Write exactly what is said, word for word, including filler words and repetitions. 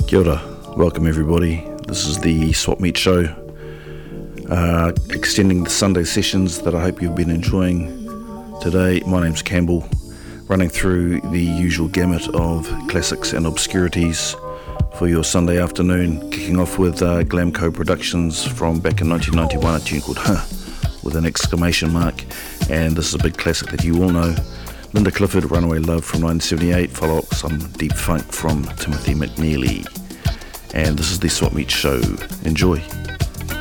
Kia ora, welcome everybody. This is the Swap Meet Show, uh, extending the Sunday sessions that I hope you've been enjoying today. My name's Campbell, running through the usual gamut of classics and obscurities for your Sunday afternoon, kicking off with uh, Glamco Productions from back in nineteen ninety-one, a tune called Huh, with an exclamation mark, and this is a big classic that you all know. Linda Clifford, Runaway Love from nineteen seventy-eight, follow up some deep funk from Timothy McNeely. And this is the Swap Meet Show. Enjoy.